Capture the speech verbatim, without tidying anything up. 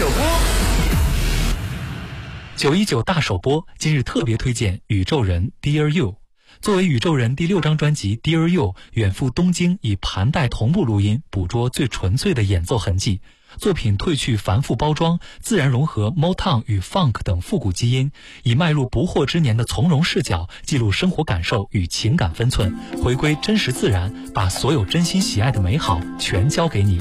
首播。 九一九大首播今日特别推荐宇宙人 Dear You。作为宇宙人第六张专辑 Dear You 远赴东京以盘带同步录音，捕捉最纯粹的演奏痕迹。作品褪去繁复包装，自然融合 Motown 与 Funk 等复古基因，以迈入不惑之年的从容视角，记录生活感受与情感分寸，回归真实自然，把所有真心喜爱的美好全交给你。